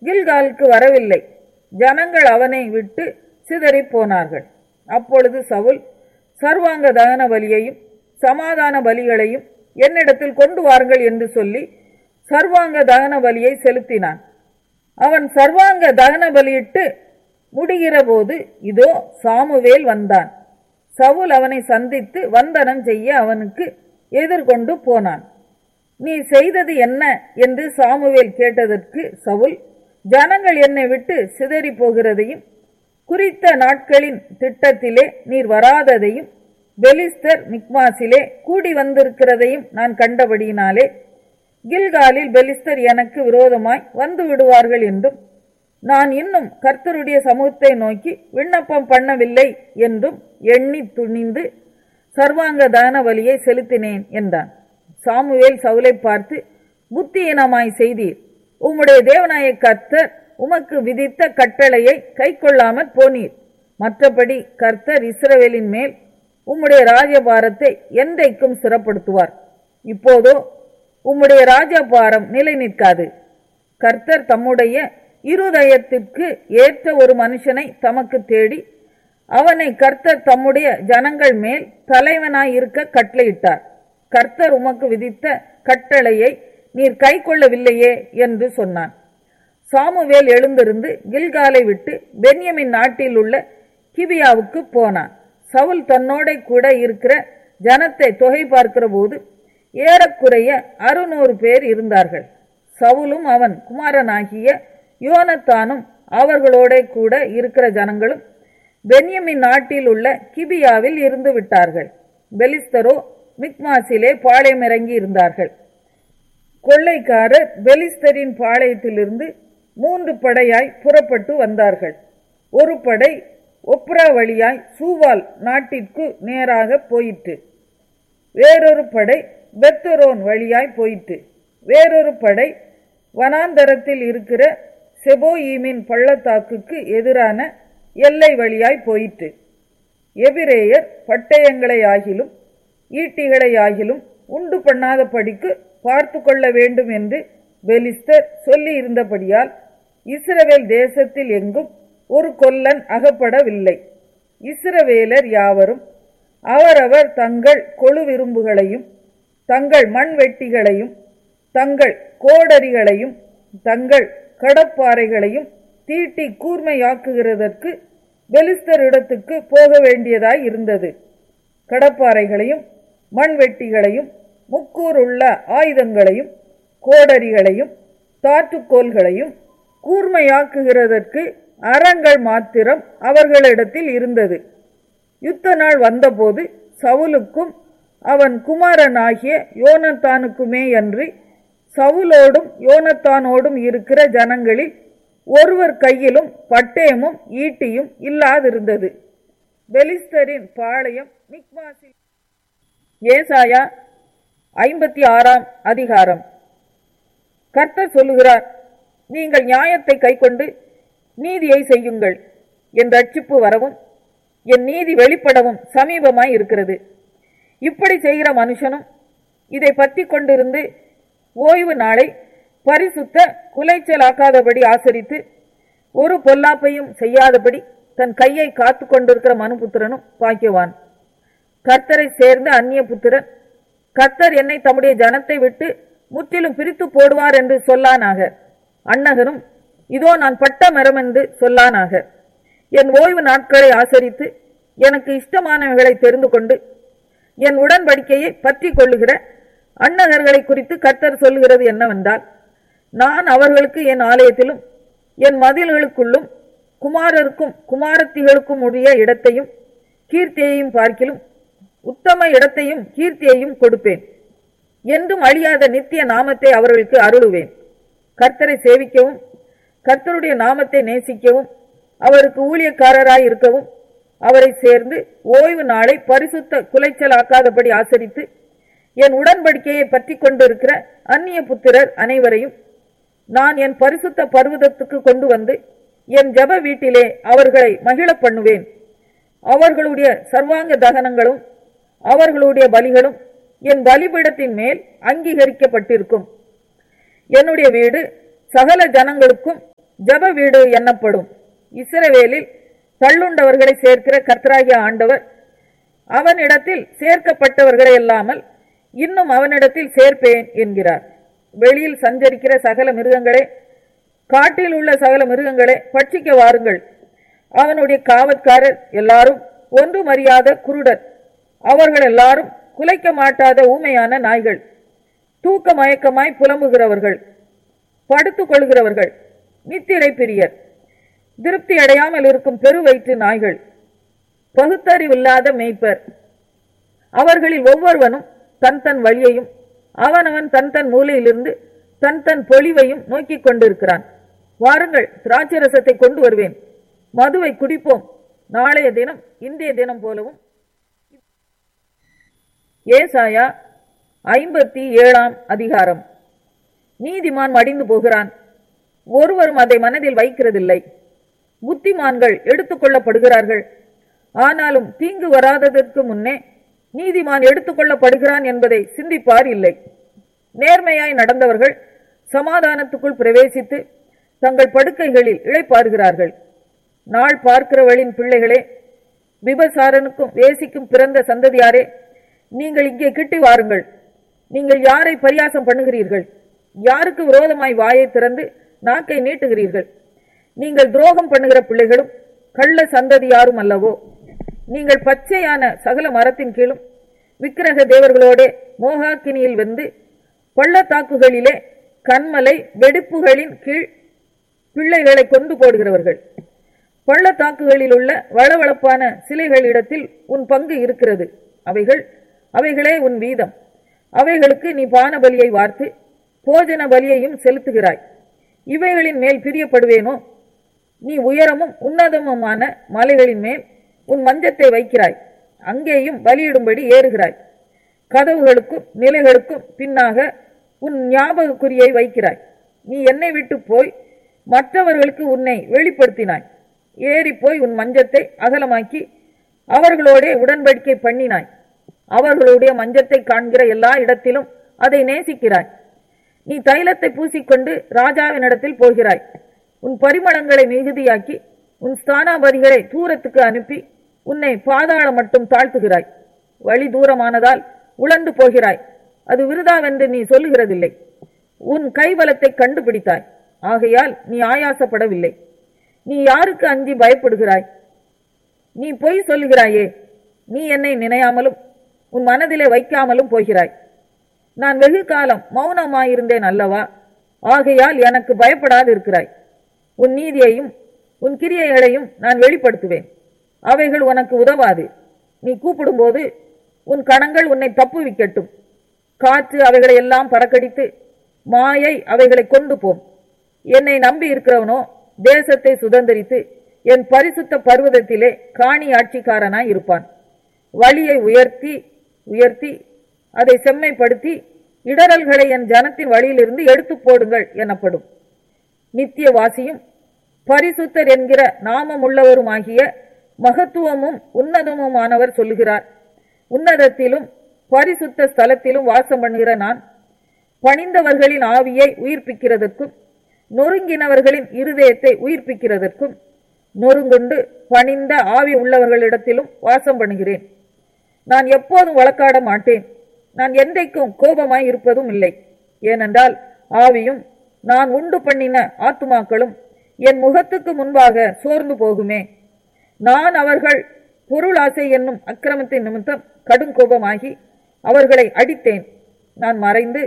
கில்காலுக்கு வரவில்லை. ஜனங்கள் அவனை விட்டு சிதறி போனார்கள். அப்பொழுது சவுல் சர்வாங்க தகன பலியையும் சமாதான பலிகளையும் என்னிடத்தில் கொண்டு வாருங்கள் என்று சொல்லி சர்வாங்க தகன பலியை செலுத்தினான். அவன் சர்வாங்க தகன பலியிட்டு முடிகிற போது இதோ சாமுவேல் வந்தான். சவுல் அவனை சந்தித்து வந்தனம் செய்ய அவனுக்கு எதிர்கொண்டு போனான். நீ செய்தது என்ன என்று சாமுவேல் கேட்டதற்கு சவுல், ஜனங்கள் என்னை விட்டு சிதறி போகிறதையும் குறித்த நாட்களின் திட்டத்திலே நீர் வராததையும் பெலிஸ்தர் மிக்மாசிலே கூடி வந்திருக்கிறதையும் நான் கண்டபடியினாலே கில்காலில் பெலிஸ்தர் எனக்கு விரோதமாய் வந்து விடுவார்கள் என்றும் நான் இன்னும் கர்த்தருடைய சமூகத்தை நோக்கி விண்ணப்பம் பண்ணவில்லை என்றும் எண்ணி துணிந்து சர்வாங்க தகன பலியை செலுத்தினேன் என்றான். சாமுவேல் சவுலை பார்த்து, புத்தியீனமாய் செய்தீர். உம்முடைய தேவனாய கர்த்தர் உமக்கு விதித்த கட்டளையை கை கொள்ளாமற் போனீர். மற்றபடி கர்த்தர் இஸ்ரவேலின் மேல் உம்முடைய ராஜபாரத்தை என்றைக்கும் சிறப்படுத்துவார். இப்போதோ உம்முடைய ராஜபாரம் நிலை நிற்காது. கர்த்தர் தம்முடைய இருதயத்திற்கு ஏற்ற ஒரு மனுஷனை தமக்கு தேடி அவனை கர்த்தர் தம்முடைய ஜனங்கள் மேல் தலைவனாய் இருக்க கட்டளையிட்டார். கர்த்தர் உமக்கு விதித்த கட்டளையை நீர் கை கொள்ளவில்லையே என்று சொன்னான். சாமுவேல் எழுந்திருந்து கில்காலை விட்டு பென்யமின் நாட்டில் உள்ள கிபியாவுக்கு போனான். சவுல் தன்னோட கூட இருக்கிற ஜனத்தை தொகை பார்க்கிற போது ஏறக்குறைய 600 பேர் இருந்தார்கள். சவுலும் அவன் குமாரனாகிய யோனத்தானும் அவர்களோட கூட இருக்கிற ஜனங்களும் பென்யமின் நாட்டில் உள்ள கிபியாவில் இருந்து விட்டார்கள். பெலிஸ்தரோ மிக்மாசிலே பாளையமிறங்கி இருந்தார்கள். கொள்ளைக்காரர் பெலிஸ்தரின் பாளையத்திலிருந்து 3 படையாய் புறப்பட்டு வந்தார்கள். ஒரு படை ஒப்ரா வழியாய் சூவால் நாட்டிற்கு நேராக போயிற்று. வேறொரு படை பெத்தரோன் வழியாய் போயிற்று. வேறொரு படை வனாந்தரத்தில் இருக்கிற செபோயீமின் பள்ளத்தாக்குக்கு எதிரான எல்லை வழியாய் போயிற்று. எபிரேயர் பட்டயங்களை ஆகிலும் ஈட்டிகளை ஆகிலும் உண்டு பண்ணாத படிக்கு பார்த்து கொள்ள வேண்டும் என்று பெலிஸ்தர் சொல்லி இருந்தபடியால் இஸ்ரவேல் தேசத்தில் எங்கும் ஒரு கொல்லன் அகப்படவில்லை. இஸ்ரவேலர் யாவரும் அவரவர் தங்கள் கொழுவிரும்புகளையும் தங்கள் மண்வெட்டிகளையும் தங்கள் கோடரிகளையும் தங்கள் கடப்பாறைகளையும் தீட்டி கூர்மையாக்குகிறதற்கு பெலிஸ்தரிடத்துக்கு போக வேண்டியதாய் இருந்தது. கடப்பாறைகளையும் மண்வெட்டிகளையும் முக்கூறுள்ள ஆயுதங்களையும் கோடரிகளையும் தாற்றுக்கோள்களையும் கூர்மையாக்குகிறதற்கு அரங்கள் மாத்திரம் அவர்களிடத்தில் இருந்தது. யுத்த நாள் வந்தபோது சவுலுக்கும் அவன் குமாரனாகிய யோனத்தானுக்குமே அன்றி சவுலோடும் யோனத்தானோடும் இருக்கிற ஜனங்களில் ஒருவர் கையிலும் பட்டயமும் ஈட்டியும் இல்லாதிருந்தது. பெலிஸ்தரின் பாளையம் மிக்மாசில். ஏசாயா 56 அதிகாரம். கர்த்தர் சொல்லுகிறார், நீங்கள் நியாயத்தை கைக்கொண்டு நீதியை செய்யுங்கள். என் ரட்சிப்பு வரவும் என் நீதி வெளிப்படவும் சமீபமாய் இருக்கிறது. இப்படி செய்கிற மனுஷனும் இதை பற்றி கொண்டிருந்து ஓய்வு நாளை பரிசுத்த குலைச்சலாக்காதபடி ஆசரித்து ஒரு பொல்லாப்பையும் செய்யாதபடி தன் கையை காத்து கொண்டிருக்கிற மனுபுத்திரனும் பாக்கியவான். கர்த்தரை சேர்ந்த அந்நிய புத்திரன் கர்த்தர் என்னை தம்முடைய ஜனத்தை விட்டு முற்றிலும் பிரித்து போடுவார் என்று சொல்லானாக. அன்னகனும் இதோ நான் பட்ட மரம் என்று சொல்லானாக. என் ஓய்வு நாட்களை ஆசரித்து எனக்கு இஷ்டமானவைகளை தெரிந்து கொண்டு என் உடன்படிக்கையை பற்றி கொள்ளுகிற அன்னகர்களை குறித்து கர்த்தர் சொல்லுகிறது என்னவென்றால், நான் அவர்களுக்கு என் ஆலயத்திலும் என் மதில்களுக்குள்ளும் குமாரருக்கும் குமாரத்திகளுக்கும் உரிய இடத்தையும் கீர்த்தியையும் பார்க்கிலும் உத்தம இடத்தையும் கீர்த்தியையும் கொடுப்பேன். என்றும் அழியாத நித்திய நாமத்தை அவர்களுக்கு அருளுவேன். கர்த்தரை சேவிக்கவும் கர்த்தருடைய நாமத்தை நேசிக்கவும் அவருக்கு ஊழியக்காரராய் இருக்கவும் அவரை சேர்ந்து ஓய்வு நாளை பரிசுத்த குலைச்சலாக்காதபடி ஆசரித்து என் உடன்படிக்கையை பற்றி கொண்டிருக்கிற அந்நிய புத்திரர் அனைவரையும் நான் என் பரிசுத்த பர்வதத்துக்கு கொண்டு வந்து என் ஜப வீட்டிலே அவர்களை மகிழ பண்ணுவேன். அவர்களுடைய சர்வாங்க தகனங்களும் அவர்களுடைய பலிகளும் என் பலிபீடத்தின் மேல் அங்கீகரிக்கப்பட்டிருக்கும். என்னுடைய வீடு சகல ஜனங்களுக்கும் ஜப வீடு என்னப்படும். இஸ்ரவேலில் தள்ளுண்டவர்களை சேர்க்கிற கர்த்தராகிய ஆண்டவர் அவனிடத்தில் சேர்க்கப்பட்டவர்களை அல்லாமல் இன்னும் அவனிடத்தில் சேர்ப்பேன் என்கிறார். வெளியில் சஞ்சரிக்கிற சகல மிருகங்களே, காட்டில் உள்ள சகல மிருகங்களே, பட்சிக்க வாருங்கள். அவனுடைய காவற்காரர் எல்லாரும் ஒன்றும் அறியாத குருடர், அவர்கள் எல்லாரும் குலைக்க மாட்டாத ஊமையான நாய்கள், தூக்க மயக்கமாய் புலம்புகிறவர்கள், படுத்துக் கொள்கிறவர்கள், நித்திரை பிரியர், திருப்தி அடையாமல் இருக்கும் பெருவயிற்று நாய்கள், பகுத்தறிவில்லாத மேய்ப்பர். அவர்களில் ஒவ்வொருவனும் தன் தன் வழியையும் அவனவன் தன் தன் மூலையிலிருந்து தன் தன் பொலிவையும் நோக்கிக் கொண்டிருக்கிறான். வாருங்கள், திராட்சரசத்தை கொண்டு வருவேன், மதுவை குடிப்போம். நாளைய தினம் இன்றைய தினம் போலவும். ஏசாயா 57 அதிகாரம். நீதிமான் மடிந்து போகிறான், ஒருவரும் அதை மனதில் வைக்கிறதில்லை. புத்திமான்கள் எடுத்துக் கொள்ளப்படுகிறார்கள், ஆனாலும் தீங்கு வராததற்கு முன்னே நீதிமான் எடுத்துக் கொள்ளப்படுகிறான் என்பதை சிந்திப்பார் இல்லை. நேர்மையாய் நடந்தவர்கள் சமாதானத்துக்குள் பிரவேசித்து தங்கள் படுக்கைகளில் இளைப்பாறுகிறார்கள். நாள் பார்க்கிறவளின் பிள்ளைகளே, விபசாரனுக்கும் வேசிக்கும் பிறந்த சந்ததியாரே, நீங்கள் இங்கே கிட்டி வாருங்கள். நீங்கள் யாரை பரியாசம் பண்ணுகிறீர்கள்? யாருக்கு விரோதமாய் வாயை திறந்து நாக்கை நீட்டுகிறீர்கள்? நீங்கள் துரோகம் பண்ணுகிற பிள்ளைகளும் கள்ள சந்ததியாரும் அல்லவோ? நீங்கள் பச்சையான சகல மரத்தின் கீழும் விக்கிரக தேவர்களோடே மோகாக்கினியில் வந்து பள்ளத்தாக்குகளிலே கண்மலை வெடிப்புகளின் கீழ் பிள்ளைகளை கொண்டு போடுகிறவர்கள். பள்ளத்தாக்குகளில் உள்ள வளவளப்பான சிலைகளிடத்தில் உன் பங்கு இருக்கிறது. அவைகளே உன் வீதம். அவைகளுக்கு நீ பான பலியை வார்த்து போஜன பலியையும் செலுத்துகிறாய். இவைகளின் மேல் பிரியப்படுவேனோ? நீ உயரமும் உன்னதமுமான மலைகளின் மேல் உன் மஞ்சத்தை வைக்கிறாய், அங்கேயும் பலியிடும்படி ஏறுகிறாய். கதவுகளுக்கும் நிலைகளுக்கும் பின்னாக உன் ஞாபகக்குறியை வைக்கிறாய். நீ என்னை விட்டு போய் மற்றவர்களுக்கு உன்னை வெளிப்படுத்தினாய். ஏறி போய் உன் மஞ்சத்தை அகலமாக்கி அவர்களோட உடன்படிக்கை பண்ணினாய். அவர்களுடைய மஞ்சத்தை காண்கிற எல்லா இடத்திலும் அதை நேசிக்கிறாய். நீ தைலத்தை பூசிக்கொண்டு ராஜாவினிடத்தில் போகிறாய். உன் பரிமளங்களை மிகுதியாக்கி உன் ஸ்தானாபதிகளை தூரத்துக்கு அனுப்பி உன்னை பாதாளம் மட்டும் தாழ்த்துகிறாய். வழி தூரமானதால் உழண்டு போகிறாய், அது விருதாவென்று நீ சொல்லுகிறதில்லை. உன் கைபலத்தை கண்டுபிடித்தாய், ஆகையால் நீ ஆயாசப்படவில்லை. நீ யாருக்கு அஞ்சி பயப்படுகிறாய்? நீ பொய் சொல்லுகிறாயே. நீ என்னை நினையாமலும் உன் மனதிலே வைக்காமலும் போகிறாய். நான் வெகு காலம் மௌனமாயிருந்தேன் அல்லவா? ஆகையால் எனக்கு பயப்படாது இருக்கிறாய். உன் நீதியையும் உன் கிரியைகளையும் நான் வெளிப்படுத்துவேன், அவைகள் உனக்கு உதவாது. நீ கூப்பிடும்போது உன் கணங்கள் உன்னை தப்புவிக்கட்டும். காற்று அவைகளை எல்லாம் பறக்கடித்து மாயை அவைகளை கொண்டு போம். என்னை நம்பி இருக்கிறவனோ தேசத்தை சுதந்தரித்து என் பரிசுத்த பர்வதத்திலே காணி ஆட்சிக்காரனாய் இருப்பான். வழியை உயர்த்தி உயர்த்தி அதை செம்மைப்படுத்தி இடரல்களை என் ஜனத்தின் வழியிலிருந்து எடுத்து போடுங்கள் எனப்படும். நித்தியவாசியும் பரிசுத்தர் என்கிற நாமம் உள்ளவருமாகிய மகத்துவமும் உன்னதமுமானவர் சொல்லுகிறார். உன்னதத்திலும் பரிசுத்த ஸ்தலத்திலும் வாசம் பண்ணுகிற நான் பணிந்தவர்களின் ஆவியை உயிர்ப்பிக்கிறதற்கும் நொறுங்கினவர்களின் இருதயத்தை உயிர்ப்பிக்கிறதற்கும் நொறுங்குண்டு பணிந்த ஆவி உள்ளவர்களிடத்திலும் வாசம் பண்ணுகிறேன். நான் எப்போதும் வழக்காட மாட்டேன், நான் என்றைக்கும் கோபமாய் இருப்பதும் இல்லை. ஏனென்றால் ஆவியும் நான் உண்டு பண்ணின ஆத்துமாக்களும் என் முகத்துக்கு முன்பாக சோர்ந்து போகுமே. நான் அவர்கள் பொருளாசை என்னும் அக்கிரமத்தின் நிமித்தம் கடும் கோபமாகி அவர்களை அடித்தேன். நான் மறைந்து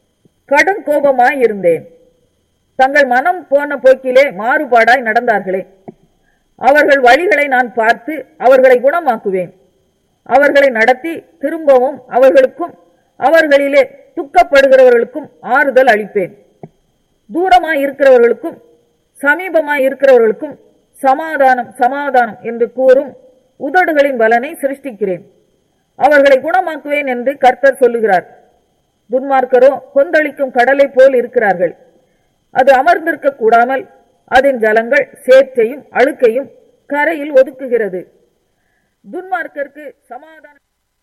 கடும் கோபமாய் இருந்தேன். தங்கள் மனம் போன போக்கிலே மாறுபாடாய் நடந்தார்களே. அவர்கள் வழிகளை நான் பார்த்து அவர்களை குணமாக்குவேன். அவர்களை நடத்தி திரும்பவும் அவர்களுக்கும் அவர்களிலே துக்கப்படுகிறவர்களுக்கும் ஆறுதல் அளிப்பேன். தூரமாய் இருக்கிறவர்களுக்கும் சமீபமாய் இருக்கிறவர்களுக்கும் சமாதானம் சமாதானம் என்று கூறும் உதடுகளின் பலனை சிருஷ்டிக்கிறேன். அவர்களை குணமாக்குவேன் என்று கர்த்தர் சொல்லுகிறார். துன்மார்க்கரோ கொந்தளிக்கும் கடலை போல் இருக்கிறார்கள். அது அமர்ந்திருக்க கூடாமல் அதன் ஜலங்கள் சேற்றையும் அழுக்கையும் கரையில் ஒதுக்குகிறது. துன்மார்க்கருக்கு சமாதானம்.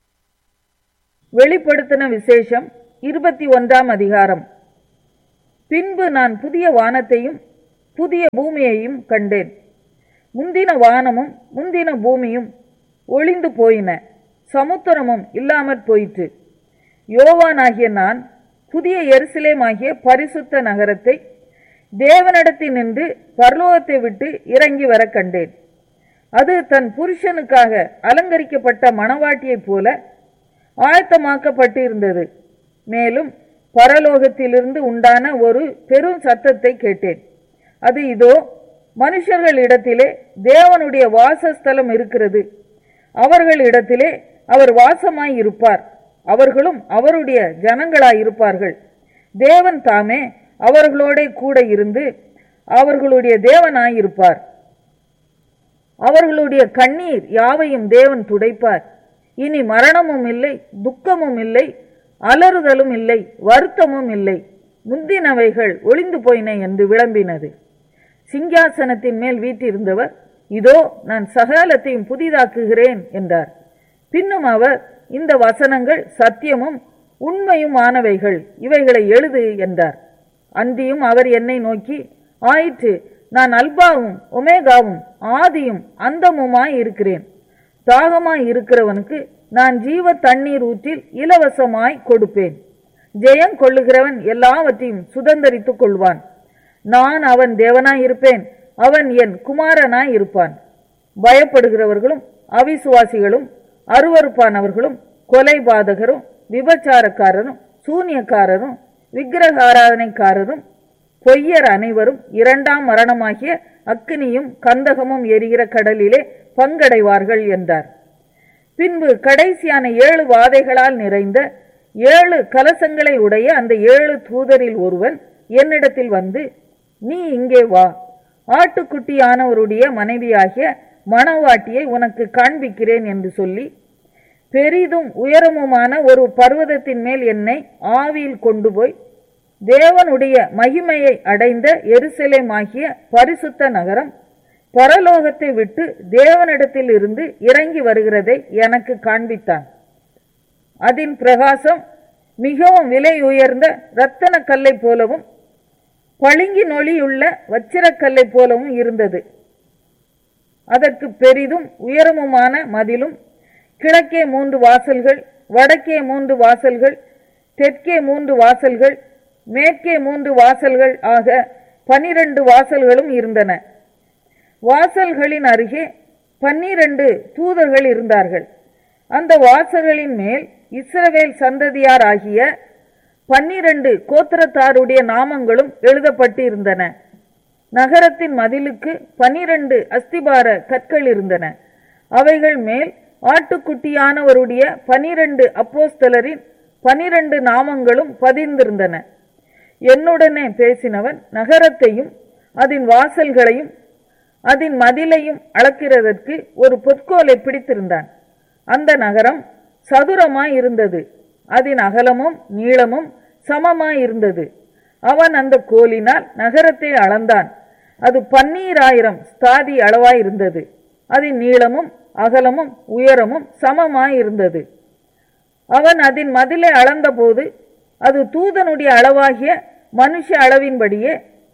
வெளிப்படுத்தின விசேஷம் 21 அதிகாரம். பின்பு நான் புதிய வானத்தையும் புதிய பூமியையும் கண்டேன். முந்தின வானமும் முந்தின பூமியும் ஒளிந்து போயின, சமுத்திரமும் இல்லாமற் போயிற்று. யோவானாகிய நான் புதிய எருசலேமாகிய பரிசுத்த நகரத்தை தேவனிடத்தில் நின்று பரலோகத்தை விட்டு இறங்கி வர கண்டேன். அது தன் புருஷனுக்காக அலங்கரிக்கப்பட்ட மணவாட்டியைப் போல ஆயத்தமாக்கப்பட்டு இருந்தது. மேலும் பரலோகத்திலிருந்து உண்டான ஒரு பெரும் சத்தத்தை கேட்டேன். அது இதோ, மனுஷர்களிடத்திலே தேவனுடைய வாசஸ்தலம் இருக்கிறது, அவர்களிடத்திலே அவர் வாசமாய் இருப்பார், அவர்களும் அவருடைய ஜனங்களாயிருப்பார்கள். தேவன் தாமே அவர்களோட கூட இருந்து அவர்களுடைய தேவனாயிருப்பார். அவர்களுடைய கண்ணீர் யாவையும் தேவன் துடைப்பார். இனி மரணமும் இல்லை, துக்கமும் இல்லை, அலறுதலும் இல்லை, வருத்தமும் இல்லை, முந்தினவைகள் ஒளிந்து போயின என்று விளம்பினது. சிங்காசனத்தின் மேல் வீற்றிருந்தவர், இதோ நான் சகலத்தையும் புதிதாக்குகிறேன் என்றார். பின்னும் அவர், இந்த வசனங்கள் சத்தியமும் உண்மையுமானவைகள், இவைகளை எழுது என்றார். அன்றியும் அவர் என்னை நோக்கி, ஆயிற்று, நான் அல்பாவும் ஒமேகாவும் ஆதியும் அந்தமுமாய் இருக்கிறேன். தாகமாய் இருக்கிறவனுக்கு நான் ஜீவ தண்ணீர் ஊற்றில் இலவசமாய் கொடுப்பேன். ஜெயம் கொள்ளுகிறவன் எல்லாவற்றையும் சுதந்தரித்துக் கொள்வான். நான் அவன் தேவனாயிருப்பேன், அவன் என் குமாரனாய் இருப்பான். பயப்படுகிறவர்களும் அவிசுவாசிகளும் அருவருப்பானவர்களும் கொலைபாதகரும் விபச்சாரக்காரரும் சூனியக்காரரும் விக்கிரக ஆராதனைக்காரரும் பொய்யர் அனைவரும் இரண்டாம் மரணமாகிய அக்கினியும் கந்தகமும் எரிகிற கடலிலே பங்கடைவார்கள் என்றார். பின்பு கடைசியான 7 வாதைகளால் நிறைந்த 7 கலசங்களை உடைய அந்த 7 தூதரில் ஒருவன் என்னிடத்தில் வந்து, நீ இங்கே வா, ஆட்டுக்குட்டியானவருடைய மனைவியாகிய மணவாட்டியை உனக்கு காண்பிக்கிறேன் என்று சொல்லி, பெரிதும் உயரமுமான ஒரு பர்வதத்தின் மேல் என்னை ஆவியில் கொண்டு போய் தேவனுடைய மகிமையை அடைந்த எருசலேமாகிய பரிசுத்த நகரம் பரலோகத்தை விட்டு தேவனிடத்தில் இருந்து இறங்கி வருகிறதை எனக்கு காண்பித்தான். அதன் பிரகாசம் மிகவும் விலை உயர்ந்த இரத்தன கல்லை போலவும் பளிங்கின் ஒளியுள்ள வச்சிரக்கல்லை போலவும் இருந்தது. அதற்கு பெரிதும் உயரமுமான மதிலும், கிழக்கே 3 வாசல்கள், வடக்கே 3 வாசல்கள், தெற்கே 3 வாசல்கள், மேற்கே 3 வாசல்கள் ஆக 12 வாசல்களும் இருந்தன. வாசல்களின் அருகே 12 தூதர்கள் இருந்தார்கள். அந்த வாசல்களின் மேல் இஸ்ரவேல் சந்ததியார் ஆகிய 12 கோத்திரத்தாருடைய நாமங்களும் எழுதப்பட்டு இருந்தன. நகரத்தின் மதிலுக்கு 12 அஸ்திபார கற்கள் இருந்தன. அவைகள் மேல் ஆட்டுக்குட்டியானவருடைய 12 அப்போஸ்தலரின் 12 நாமங்களும் பதிந்திருந்தன. என்னுடனே பேசினவன் நகரத்தையும் அதன் வாசல்களையும் அதன் மதிலையும் அளக்கிறதற்கு ஒரு பொற்கோலை பிடித்திருந்தான். அந்த நகரம் சதுரமாய் இருந்தது, அதன் அகலமும் நீளமும் சமமாய் இருந்தது. அவன் அந்த கோலினால் நகரத்தை அளந்தான். அது 12,000 ஸ்தாதி அளவாயிருந்தது. அதன் நீளமும் அகலமும் உயரமும் சமமாய் இருந்தது. அவன் அதன் மதிலை அளந்தபோது அது தூதனுடைய அளவாகிய மனுஷ அளவின்படியே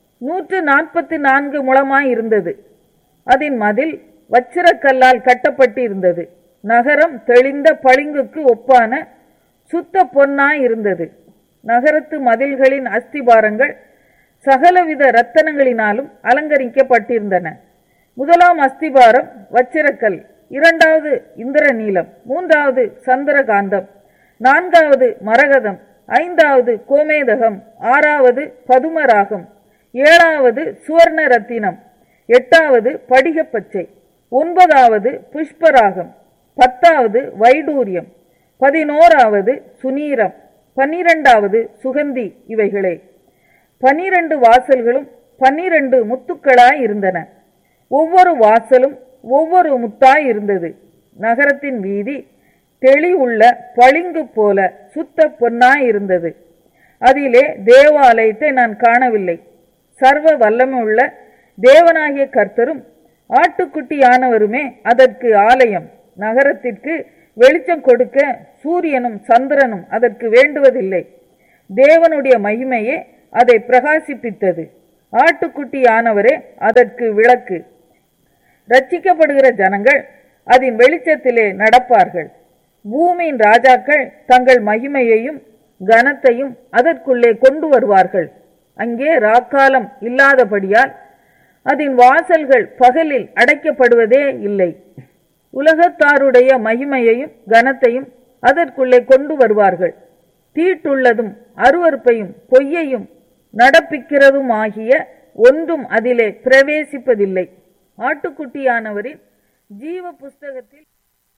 144 முழமாய் இருந்தது. அதன் மதில் வச்சிரக்கல்லால் கட்டப்பட்டு இருந்தது. நகரம் தெளிந்த பளிங்குக்கு ஒப்பான சுத்த பொன்னாய் இருந்தது. நகரத்து மதில்களின் அஸ்திபாரங்கள் சகலவித இரத்தனங்களினாலும் அலங்கரிக்கப்பட்டிருந்தன. முதலாம் அஸ்திபாரம் வச்சிரக்கல், 2வது இந்திரநீலம், 3வது சந்திரகாந்தம், 4வது மரகதம், 5வது கோமேதகம், 6வது பதுமராகம், 7வது சுவர்ண ரத்தினம், 8வது படிகப்பச்சை, 9வது புஷ்பராகம், 10வது வைடூரியம், 11வது சுனீரம், 12வது சுகந்தி. இவைகளே 12 வாசல்களும் 12 முத்துக்களாய் இருந்தன. ஒவ்வொரு வாசலும் ஒவ்வொரு முத்தாய் இருந்தது. நகரத்தின் வீதி தெளிவுள்ள பளிங்கு போல சுத்த பொன்னாய் இருந்தது. அதிலே தேவாலயத்தை நான் காணவில்லை. சர்வ வல்லமையுள்ள தேவனாகிய கர்த்தரும் ஆட்டுக்குட்டியானவருமே அதற்கு ஆலயம். நகரத்திற்கு வெளிச்சம் கொடுக்க சூரியனும் சந்திரனும் அதற்கு வேண்டுவதில்லை. தேவனுடைய மகிமையே அதை பிரகாசிப்பித்தது. ஆட்டுக்குட்டியானவரே அதற்கு விளக்கு. ரட்சிக்கப்படுகிற ஜனங்கள் அதன் வெளிச்சத்திலே நடப்பார்கள். பூமியின் ராஜாக்கள் தங்கள் மகிமையையும் கனத்தையும் அதற்குள்ளே கொண்டு வருவார்கள். அங்கே ராக்காலம் இல்லாதபடியால் அதன் வாசல்கள் பகலில் அடைக்கப்படுவதே இல்லை. உலகத்தாருடைய மகிமையையும் கனத்தையும் அதற்குள்ளே கொண்டு வருவார்கள். தீட்டுள்ளதும் அருவருப்பையும் பொய்யையும் நடப்பிக்கிறதுமாகிய ஒன்றும் அதிலே பிரவேசிப்பதில்லை. ஆட்டுக்குட்டியானவரின் ஜீவ புஸ்தகத்தில்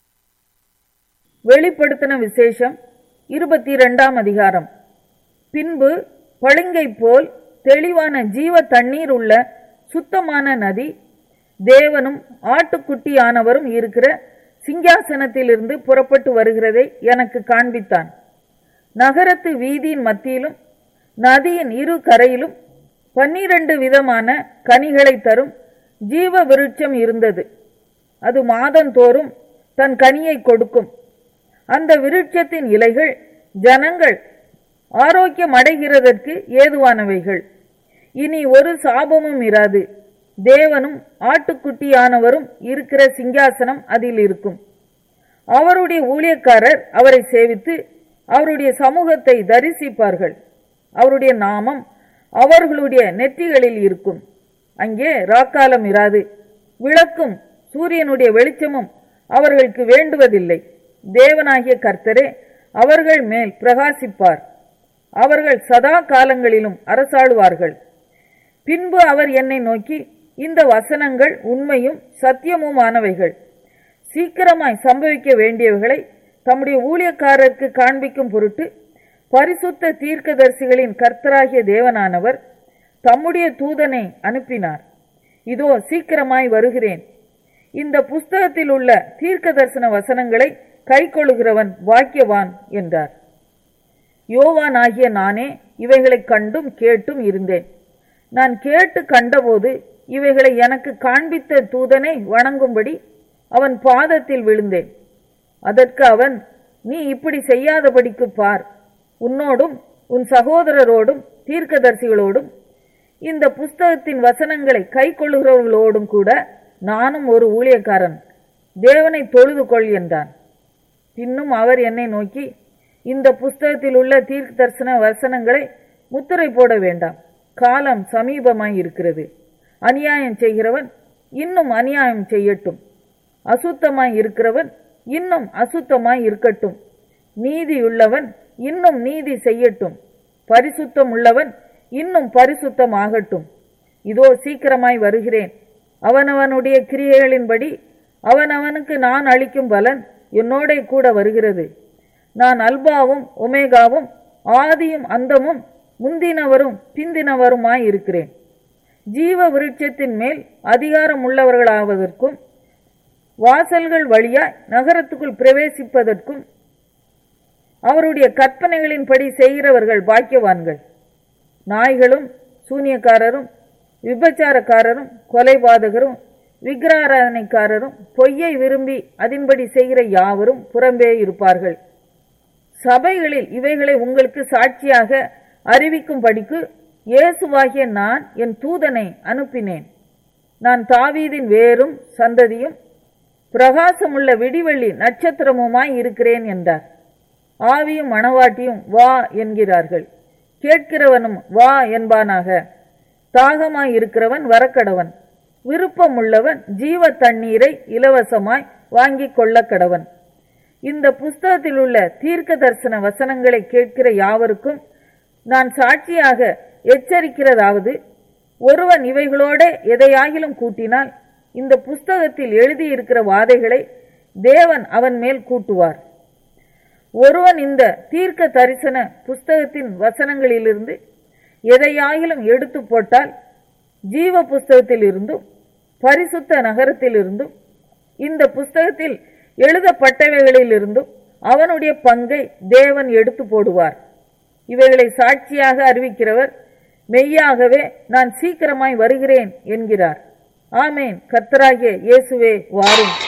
வெளிப்படுத்தின விசேஷம் 22ஆம் அதிகாரம். பின்பு பளிங்கை போல் தெளிவான ஜீவ தண்ணீர் உள்ள சுத்தமான நதி தேவனும் ஆட்டுக்குட்டியானவரும் இருக்கிற சிங்காசனத்திலிருந்து புறப்பட்டு வருகிறதை எனக்கு காண்பித்தான். நகரத்து வீதியின் மத்தியிலும் நதியின் இரு கரையிலும் 12 விதமான கனிகளை தரும் ஜீவ விருட்சம் இருந்தது. அது மாதந்தோறும் தன் கனியை கொடுக்கும். அந்த விருட்சத்தின் இலைகள் ஜனங்கள் ஆரோக்கியம் அடைகிறதற்கு ஏதுவானவைகள். இனி ஒரு சாபமும் இராது. தேவனும் ஆட்டுக்குட்டியானவரும் இருக்கிற சிங்காசனம் அதில் இருக்கும். அவருடைய ஊழியக்காரர் அவரை சேவித்து அவருடைய சமூகத்தை தரிசிப்பார்கள். அவருடைய நாமம் அவர்களுடைய நெற்றிகளில் இருக்கும். அங்கே ராக்காலம் இராது. விளக்கும் சூரியனுடைய வெளிச்சமும் அவர்களுக்கு வேண்டுவதில்லை. தேவனாகிய கர்த்தரே அவர்கள் மேல் பிரகாசிப்பார். அவர்கள் சதா காலங்களிலும் அரசாளுவார்கள். பின்பு அவர் என்னை நோக்கி, இந்த வசனங்கள் உண்மையும் சத்தியமுமானவைகள். சீக்கிரமாய் சம்பவிக்க வேண்டியவைகளை தம்முடைய ஊழியக்காரருக்கு காண்பிக்கும் பொருட்டு பரிசுத்த தீர்க்கதரிசிகளின் கர்த்தராகிய தேவனானவர் தம்முடைய தூதனை அனுப்பினார். இதோ சீக்கிரமாய் வருகிறேன். இந்த புஸ்தகத்தில் உள்ள தீர்க்க தரிசன வசனங்களை கைக்கொள்ளுகிறவன் பாக்கியவான் என்றார். யோவான் ஆகிய நானே இவைகளை கண்டும் கேட்டும் இருந்தேன். நான் கேட்டு கண்டபோது இவைகளை எனக்கு காண்பித்த தூதனை வணங்கும்படி அவன் பாதத்தில் விழுந்தேன். அதற்கு அவன், நீ இப்படி செய்யாதபடிக்கு பார், உன்னோடும் உன் சகோதரரோடும் தீர்க்கதரிசிகளோடும் இந்த புஸ்தகத்தின் வசனங்களை கைக்கொள்ளுகிறவர்களோடும் கூட நானும் ஒரு ஊழியக்காரன். தேவனை தொழுது கொள் என்றான். பின்னும் அவர் என்னை நோக்கி, இந்த புஸ்தகத்தில் உள்ள தீர்க்க தரிசன வசனங்களை முத்திரை போட வேண்டாம், காலம் சமீபமாய் இருக்கிறது. அநியாயம் செய்கிறவன் இன்னும் அநியாயம் செய்யட்டும், அசுத்தமாய் இருக்கிறவன் இன்னும் அசுத்தமாய் இருக்கட்டும், நீதியுள்ளவன் இன்னும் நீதி செய்யட்டும், பரிசுத்தம் உள்ளவன் இன்னும் பரிசுத்தமாகட்டும். இதோ சீக்கிரமாய் வருகிறேன். அவனவனுடைய கிரியைகளின்படி அவனவனுக்கு நான் அளிக்கும் பலன் என்னோட கூட வருகிறது. நான் அல்பாவும் ஒமேகாவும் ஆதியும் அந்தமும் முந்தினவரும் பிந்தினவருமாய் இருக்கிறேன். ஜீவ விருட்சத்தின் மேல் அதிகாரம் உள்ளவர்களாவதற்கும் வாசல்கள் வழியாய் நகரத்துக்குள் பிரவேசிப்பதற்கும் அவருடைய கற்பனைகளின்படி செய்கிறவர்கள் பாக்கியவான்கள். நாய்களும் சூனியக்காரரும் விபச்சாரக்காரரும் கொலைபாதகரும் விக்கிராராதனைக்காரரும் பொய்யை விரும்பி அதன்படி செய்கிற யாவரும் புறம்பே இருப்பார்கள். சபைகளில் இவைகளை உங்களுக்கு சாட்சியாக அறிவிக்கும்படிக்கு இயேசுவாகிய நான் என் தூதனை அனுப்பினேன். நான் தாவீதின் வேரும் சந்ததியும் பிரகாசமுள்ள விடிவெள்ளி நட்சத்திரமுமாய் இருக்கிறேன் என்றார். ஆவியும் மணவாட்டியும் வா என்கிறார்கள். கேட்கிறவனும் வா என்பானாக. தாகமாய் இருக்கிறவன் வரக்கடவன். விருப்பமுள்ளவன் ஜீவ தண்ணீரை இலவசமாய் வாங்கிக் கொள்ள கடவன். இந்த புஸ்தகத்தில் உள்ள தீர்க்க தரிசன வசனங்களை கேட்கிற யாவருக்கும் நான் சாட்சியாக எச்சரிக்கிறதாவது, ஒருவன் இவைகளோட எதையாகிலும் கூட்டினால் இந்த புஸ்தகத்தில் எழுதியிருக்கிற வாதைகளை தேவன் அவன் மேல் கூட்டுவார். ஒருவன் இந்த தீர்க்க தரிசன புஸ்தகத்தின் வசனங்களிலிருந்து எதையாகிலும் எடுத்து போட்டால் ஜீவ புஸ்தகத்தில் இருந்தும் பரிசுத்த நகரத்தில் இருந்தும் இந்த புஸ்தகத்தில் எழுதப்பட்டவைகளிலிருந்தும் அவனுடைய பங்கை தேவன் எடுத்து போடுவார். இவைகளை சாட்சியாக அறிவிக்கிறவர் மெய்யாகவே நான் சீக்கிரமாய் வருகிறேன் என்கிறார். ஆமேன். கர்த்தராகிய இயேசுவே வாரும்.